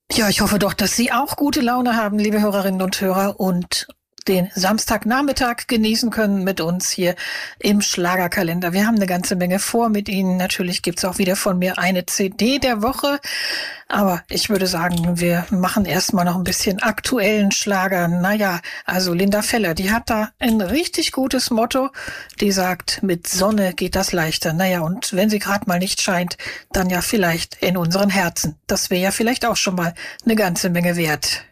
Ja, ich hoffe doch, dass Sie auch gute Laune haben, liebe Hörerinnen und Hörer, und den Samstagnachmittag genießen können mit uns hier im Schlagerkalender. Wir haben eine ganze Menge vor mit Ihnen. Natürlich gibt's auch wieder von mir eine CD der Woche. Aber ich würde sagen, wir machen erstmal noch ein bisschen aktuellen Schlager. Naja, also Linda Feller, die hat da ein richtig gutes Motto. Die sagt, mit Sonne geht das leichter. Naja, und wenn sie gerade mal nicht scheint, dann ja vielleicht in unseren Herzen. Das wäre ja vielleicht auch schon mal eine ganze Menge wert.